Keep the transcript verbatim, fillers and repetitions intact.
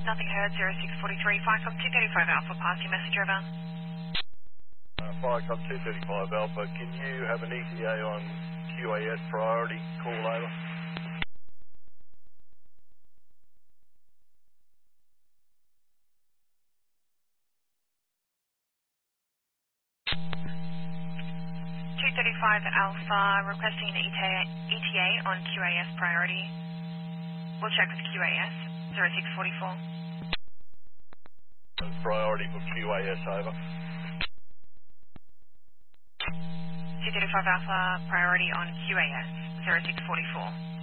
Nothing heard, zero six four three, Firecom two thirty-five Alpha, pass your message over. Uh, Firecom two thirty-five Alpha, can you have an E T A on Q A S priority call over? two thirty-five Alpha, requesting an E T A, E T A on Q A S priority. We'll check with Q A S, zero six four four. Priority for Q A S over. two thirty-five Alpha, priority on Q A S, zero six four four.